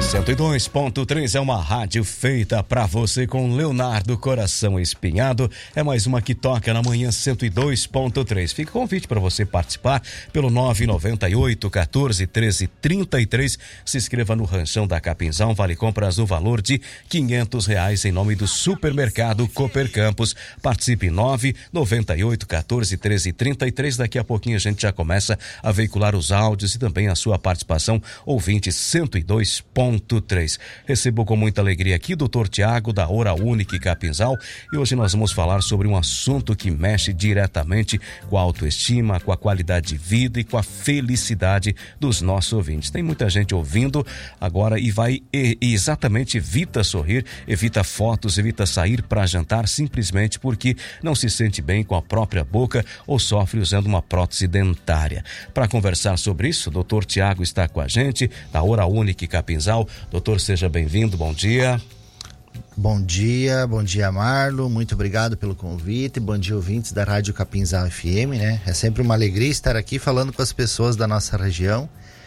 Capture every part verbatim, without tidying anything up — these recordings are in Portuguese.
cento e dois ponto três é uma rádio feita pra você com Leonardo Coração Espinhado. É mais uma que toca na manhã cento e dois ponto três. Fica o convite para você participar pelo nove nove oito, um quatro, um três, três três. Se inscreva no Ranchão da Capinzal, vale compras no valor de quinhentos reais em nome do Supermercado Cooper Campos. Participe nove nove oito, um quatro, um três, três três. Daqui a pouquinho a gente já começa a veicular os áudios e também a sua participação, ouvinte cento e dois ponto três. Recebo com muita alegria aqui o doutor Tiago da Hora Única Capinzal, e hoje nós vamos falar sobre um assunto que mexe diretamente com a autoestima, com a qualidade de vida e com a felicidade dos nossos ouvintes. Tem muita gente ouvindo agora e vai e, e exatamente evita sorrir, evita fotos, evita sair para jantar simplesmente porque não se sente bem com a própria boca ou sofre usando uma prótese dentária. Para conversar sobre isso, o doutor Tiago está com a gente, da Hora Única Capinzal. Doutor, seja bem-vindo, bom dia. Bom dia, bom dia Marlo, muito obrigado pelo convite, bom dia ouvintes da Rádio Capinzal F M, né? É sempre uma alegria estar aqui falando com as pessoas da nossa região,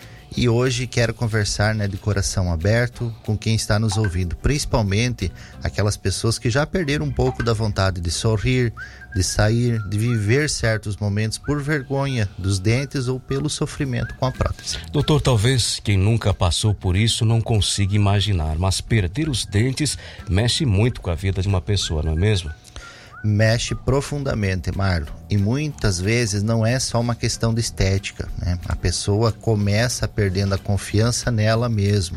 e hoje quero conversar, né, de coração aberto com quem está nos ouvindo, principalmente aquelas pessoas que já perderam um pouco da vontade de sorrir, de sair, de viver certos momentos por vergonha dos dentes ou pelo sofrimento com a prótese. Doutor, talvez quem nunca passou por isso não consiga imaginar, mas perder os dentes mexe muito com a vida de uma pessoa, não é mesmo? Mexe profundamente, Marlo, e muitas vezes não é só uma questão de estética, né? A pessoa começa perdendo a confiança nela mesma.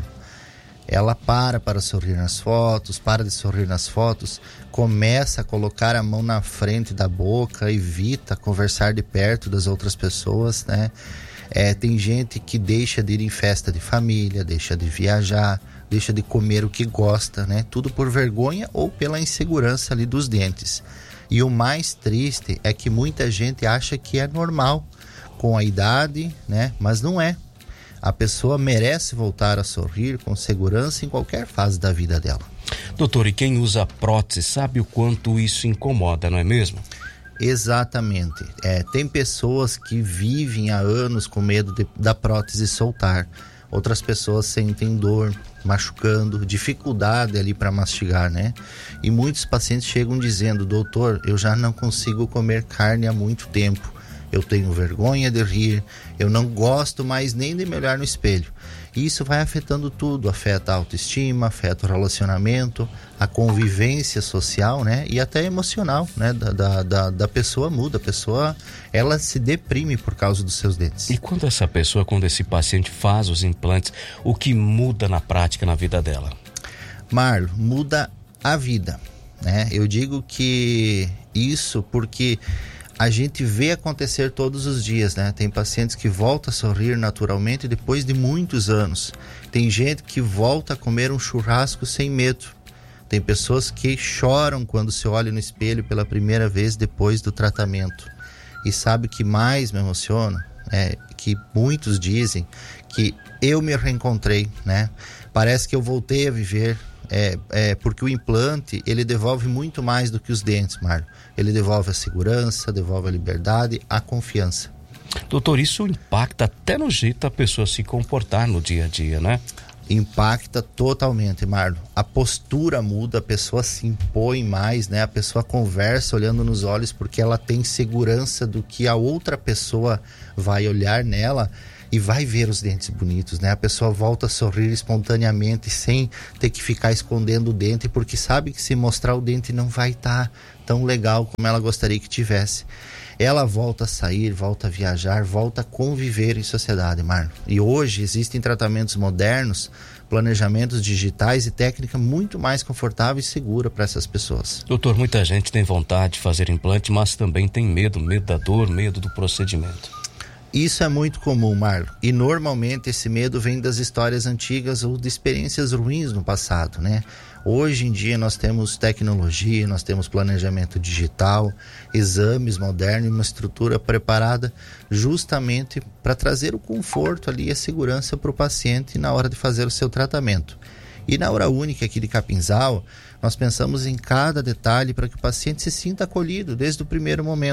Ela para para sorrir nas fotos, para de sorrir nas fotos, começa a colocar a mão na frente da boca, evita conversar de perto das outras pessoas, né? É, tem gente que deixa de ir em festa de família, deixa de viajar, deixa de comer o que gosta, né? Tudo por vergonha ou pela insegurança ali dos dentes. E o mais triste é que muita gente acha que é normal com a idade, né? Mas não é. A pessoa merece voltar a sorrir com segurança em qualquer fase da vida dela. Doutor, e quem usa prótese sabe o quanto isso incomoda, não é mesmo? Exatamente. É, tem pessoas que vivem há anos com medo de, da prótese soltar. Outras pessoas sentem dor, machucando, dificuldade ali para mastigar, né? E muitos pacientes chegam dizendo: doutor, eu já não consigo comer carne há muito tempo. Eu tenho vergonha de rir, eu não gosto mais nem de me olhar no espelho. E isso vai afetando tudo, afeta a autoestima, afeta o relacionamento, a convivência social, né? E até emocional, né? Da, da, da, da pessoa muda, a pessoa, ela se deprime por causa dos seus dentes. E quando essa pessoa, quando esse paciente faz os implantes, o que muda na prática na vida dela? Marlo, muda a vida, né? Eu digo que isso porque a gente vê acontecer todos os dias, né? Tem pacientes que voltam a sorrir naturalmente depois de muitos anos. Tem gente que volta a comer um churrasco sem medo. Tem pessoas que choram quando se olha no espelho pela primeira vez depois do tratamento. E sabe o que mais me emociona? É que muitos dizem que eu me reencontrei, né? Parece que eu voltei a viver. É, é, porque o implante, ele devolve muito mais do que os dentes, Marlo. Ele devolve a segurança, devolve a liberdade, a confiança. Doutor, isso impacta até no jeito da pessoa se comportar no dia a dia, né? Impacta totalmente, Marlo. A postura muda, a pessoa se impõe mais, né? A pessoa conversa olhando nos olhos porque ela tem segurança do que a outra pessoa vai olhar nela e vai ver os dentes bonitos, né? A pessoa volta a sorrir espontaneamente sem ter que ficar escondendo o dente, porque sabe que se mostrar o dente não vai estar tão legal como ela gostaria que tivesse. Ela volta a sair, volta a viajar, volta a conviver em sociedade, Marlo. E hoje existem tratamentos modernos, planejamentos digitais e técnica muito mais confortável e segura para essas pessoas. Doutor, muita gente tem vontade de fazer implante, mas também tem medo, medo da dor, medo do procedimento. Isso é muito comum, Marlo, e normalmente esse medo vem das histórias antigas ou de experiências ruins no passado, né? Hoje em dia nós temos tecnologia, nós temos planejamento digital, exames modernos e uma estrutura preparada justamente para trazer o conforto ali e a segurança para o paciente na hora de fazer o seu tratamento. E na Hora Única aqui de Capinzal, nós pensamos em cada detalhe para que o paciente se sinta acolhido desde o primeiro momento.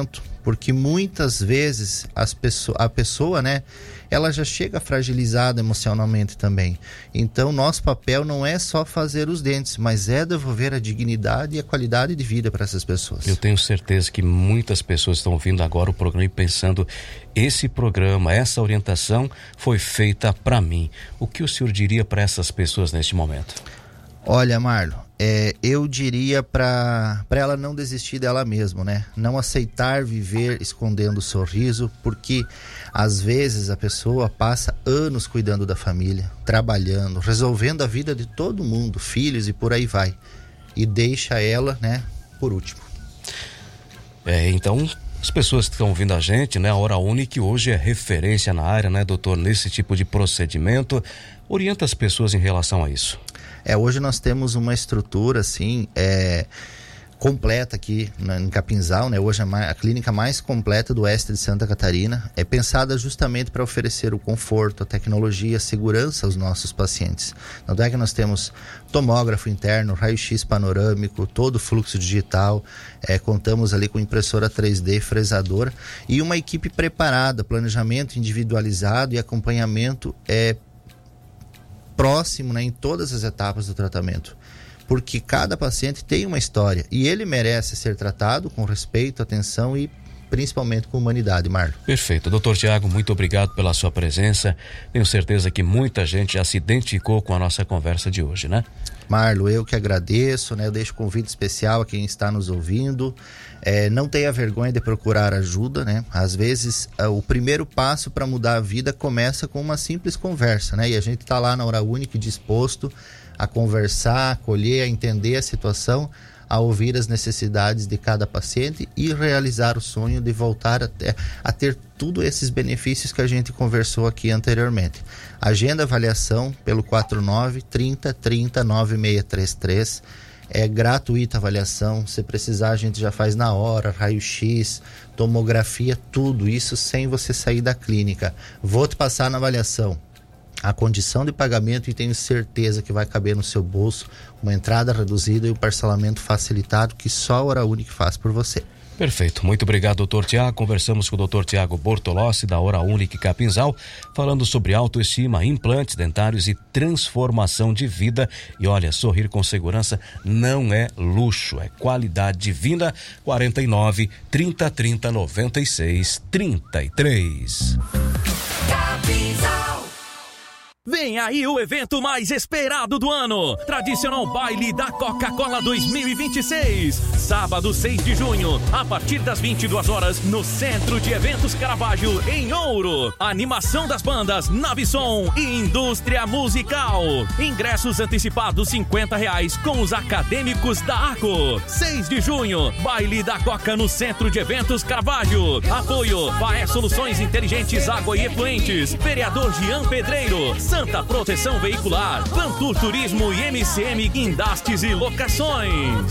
porque muitas vezes as pessoa, a pessoa, né, ela já chega fragilizada emocionalmente também. Então, nosso papel não é só fazer os dentes, mas é devolver a dignidade e a qualidade de vida para essas pessoas. Eu tenho certeza que muitas pessoas estão ouvindo agora o programa e pensando, esse programa, essa orientação foi feita para mim. O que o senhor diria para essas pessoas neste momento? Olha, Marlon, é, eu diria para para ela não desistir dela mesma, né? Não aceitar viver escondendo o sorriso, porque às vezes a pessoa passa anos cuidando da família, trabalhando, resolvendo a vida de todo mundo, filhos e por aí vai, e deixa ela, né, por último. É, então, as pessoas que estão ouvindo a gente, né, a Hora Única hoje é referência na área, né, doutor, nesse tipo de procedimento. Orienta as pessoas em relação a isso. É, hoje nós temos uma estrutura, assim, é, completa aqui na, em Capinzal, né? Hoje é a, a clínica mais completa do oeste de Santa Catarina. É pensada justamente para oferecer o conforto, a tecnologia, a segurança aos nossos pacientes. Não é que nós temos tomógrafo interno, raio-x panorâmico, todo o fluxo digital, é, contamos ali com impressora três D, fresadora e uma equipe preparada, planejamento individualizado e acompanhamento é próximo, né, em todas as etapas do tratamento, porque cada paciente tem uma história e ele merece ser tratado com respeito, atenção e principalmente com humanidade, Marlon. Perfeito. doutor Tiago, muito obrigado pela sua presença. Tenho certeza que muita gente já se identificou com a nossa conversa de hoje, né? Marlon, eu que agradeço, né? Eu deixo um convite especial a quem está nos ouvindo. É, não tenha vergonha de procurar ajuda, né? Às vezes, o primeiro passo para mudar a vida começa com uma simples conversa, né? E a gente está lá na Hora Única disposto a conversar, a acolher, a entender a situação, a ouvir as necessidades de cada paciente e realizar o sonho de voltar a ter, a ter tudo esses benefícios que a gente conversou aqui anteriormente. Agenda avaliação pelo quatro nove, trinta, trinta, nove seis três três. É gratuita a avaliação, se precisar a gente já faz na hora, raio-x, tomografia, tudo isso sem você sair da clínica. Vou te passar na avaliação a condição de pagamento e tenho certeza que vai caber no seu bolso uma entrada reduzida e um parcelamento facilitado que só a Hora Única faz por você. Perfeito, muito obrigado, doutor Tiago. Conversamos com o doutor Tiago Bortolossi, da Hora Única Capinzal, falando sobre autoestima, implantes dentários e transformação de vida. E olha, sorrir com segurança não é luxo, é qualidade de vida. quarenta e nove, trinta, trinta, noventa e seis, trinta e três. Capinzal. Vem aí o evento mais esperado do ano, tradicional baile da Coca-Cola dois mil e vinte e seis, sábado seis de junho, a partir das vinte e duas horas, no Centro de Eventos Caravaggio, em Ouro. Animação das bandas Navisson e Indústria Musical. Ingressos antecipados cinquenta reais com os acadêmicos da ACO. seis de junho, baile da Coca no Centro de Eventos Caravaggio. Apoio Faé Soluções Inteligentes Água e Efluentes, vereador Jean Pedreiro, Santa Proteção Veicular, Plantur Turismo e M C M Guindastes e Locações.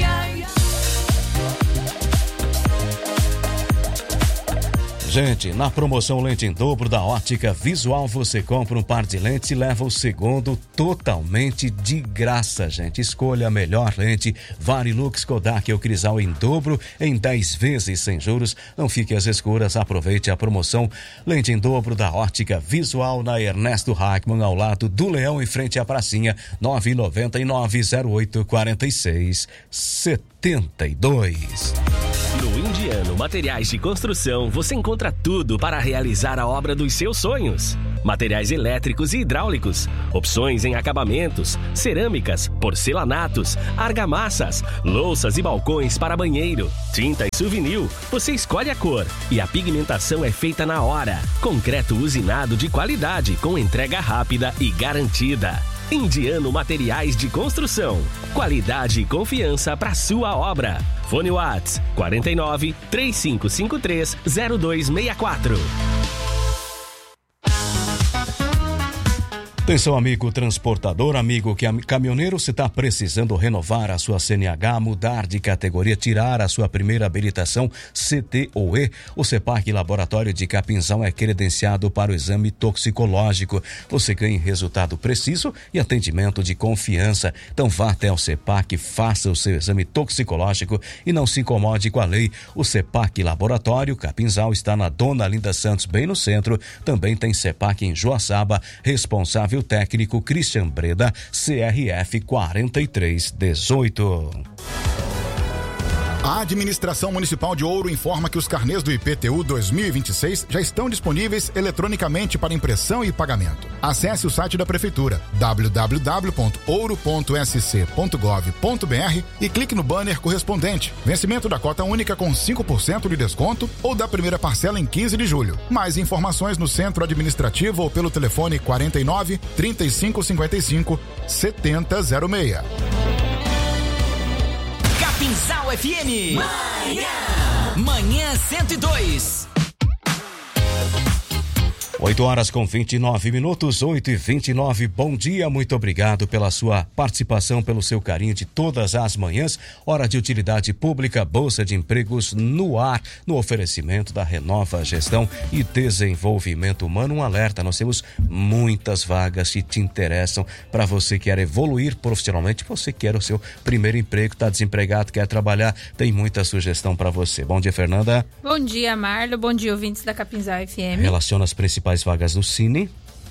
Gente, na promoção Lente em Dobro da Ótica Visual, você compra um par de lentes e leva o segundo totalmente de graça, gente. Escolha a melhor lente, Varilux, Kodak ou Crisal em dobro em dez vezes sem juros. Não fique às escuras, aproveite a promoção Lente em Dobro da Ótica Visual na Ernesto Hackman, ao lado do Leão, em frente à pracinha, nove nove nove, zero oito quatro seis, setenta e dois. No Indiano Materiais de Construção, você encontra tudo para realizar a obra dos seus sonhos. Materiais elétricos e hidráulicos, opções em acabamentos, cerâmicas, porcelanatos, argamassas, louças e balcões para banheiro, tinta e souvenir, você escolhe a cor e a pigmentação é feita na hora. Concreto usinado de qualidade, com entrega rápida e garantida. Indiano Materiais de Construção. Qualidade e confiança para sua obra. Fone Whats quarenta e nove, três cinco cinco três, zero dois seis quatro. Atenção, amigo transportador, amigo que caminhoneiro, se está precisando renovar a sua C N H, mudar de categoria, tirar a sua primeira habilitação C T ou E, o CEPAC Laboratório de Capinzal é credenciado para o exame toxicológico. Você ganha resultado preciso e atendimento de confiança. Então vá até o CEPAC, faça o seu exame toxicológico e não se incomode com a lei. O CEPAC Laboratório Capinzal está na Dona Linda Santos, bem no centro. Também tem CEPAC em Joaçaba, responsável técnico Christian Breda, C R F quarenta e três dezoito. A Administração Municipal de Ouro informa que os carnês do I P T U dois mil e vinte e seis já estão disponíveis eletronicamente para impressão e pagamento. Acesse o site da Prefeitura, w w w ponto ouro ponto s c ponto gov ponto b r, e clique no banner correspondente. Vencimento da cota única com cinco por cento de desconto ou da primeira parcela em quinze de julho. Mais informações no Centro Administrativo ou pelo telefone quarenta e nove, trinta e cinco, cinquenta e cinco, setenta zero seis. Capinzal F M. Manhã. Manhã cento e dois. oito horas com vinte e nove minutos, oito e vinte e nove. Bom dia, muito obrigado pela sua participação, pelo seu carinho de todas as manhãs. Hora de utilidade pública, Bolsa de Empregos no ar, no oferecimento da Renova Gestão e Desenvolvimento Humano. Um alerta, nós temos muitas vagas que te interessam para você que quer evoluir profissionalmente, você quer o seu primeiro emprego, está desempregado, quer trabalhar, tem muita sugestão para você. Bom dia, Fernanda. Bom dia, Marlo. Bom dia, ouvintes da Capinzal F M. Relaciona as principais vagas do Cine.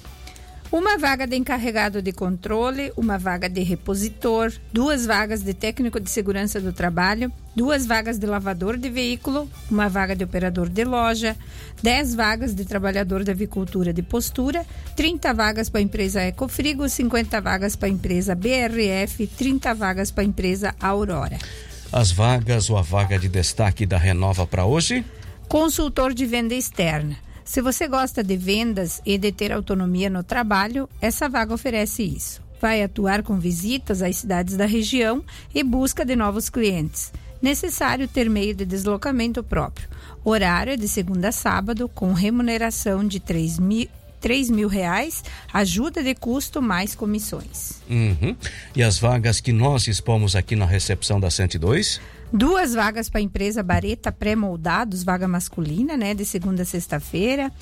Uma vaga de encarregado de controle, uma vaga de repositor, duas vagas de técnico de segurança do trabalho, duas vagas de lavador de veículo, uma vaga de operador de loja, dez vagas de trabalhador da avicultura de postura, trinta vagas para a empresa Ecofrigo, cinquenta vagas para a empresa B R F, trinta vagas para a empresa Aurora. As vagas ou a vaga de destaque da Renova para hoje? Consultor de venda externa. Se você gosta de vendas e de ter autonomia no trabalho, essa vaga oferece isso. Vai atuar com visitas às cidades da região e busca de novos clientes. Necessário ter meio de deslocamento próprio. Horário é de segunda a sábado, com remuneração de três mil reais, ajuda de custo mais comissões. Uhum. E as vagas que nós expomos aqui na recepção da cento e dois? Duas vagas para a empresa Bareta Pré-Moldados, vaga masculina, né, de segunda a sexta-feira.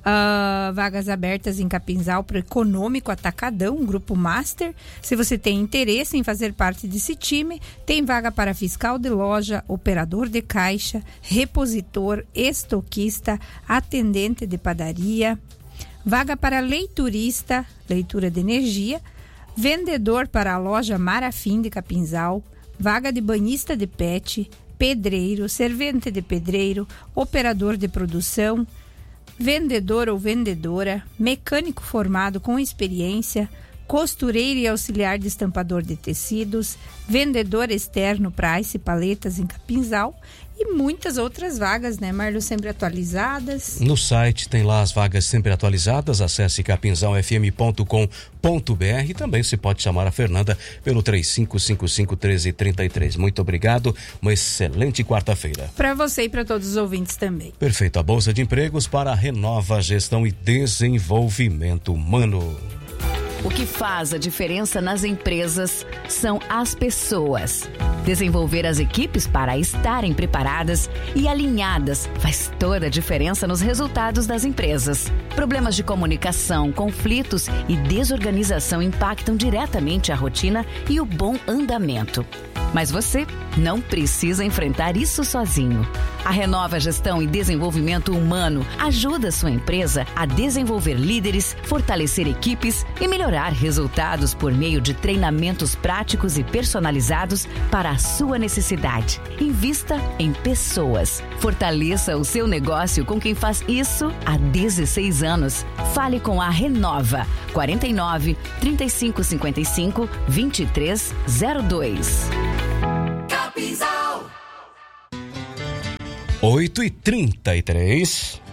Uh, vagas abertas em Capinzal para o Econômico Atacadão, Grupo Master. Se você tem interesse em fazer parte desse time, tem vaga para fiscal de loja, operador de caixa, repositor, estoquista, atendente de padaria. Vaga para leiturista, leitura de energia. Vendedor para a loja Marafim de Capinzal. Vaga de banhista de pet, pedreiro, servente de pedreiro, operador de produção, vendedor ou vendedora, mecânico formado com experiência, costureiro e auxiliar de estampador de tecidos, vendedor externo para ice paletas em Capinzal e muitas outras vagas, né, Marlo, sempre atualizadas. No site tem lá as vagas sempre atualizadas, acesse capinzal f m ponto com ponto b r e também você pode chamar a Fernanda pelo três cinco cinco cinco, um três três três. Muito obrigado, uma excelente quarta-feira. Para você e para todos os ouvintes também. Perfeito, a Bolsa de Empregos para a Renova Gestão e Desenvolvimento Humano. O que faz a diferença nas empresas são as pessoas. Desenvolver as equipes para estarem preparadas e alinhadas faz toda a diferença nos resultados das empresas. Problemas de comunicação, conflitos e desorganização impactam diretamente a rotina e o bom andamento. Mas você não precisa enfrentar isso sozinho. A Renova Gestão e Desenvolvimento Humano ajuda a sua empresa a desenvolver líderes, fortalecer equipes e melhorar resultados por meio de treinamentos práticos e personalizados para a sua necessidade. Invista em pessoas. Fortaleça o seu negócio com quem faz isso há dezesseis anos. Fale com a Renova. quarenta e nove, trinta e cinco, cinquenta e cinco, vinte e três zero dois. oito e trinta e três.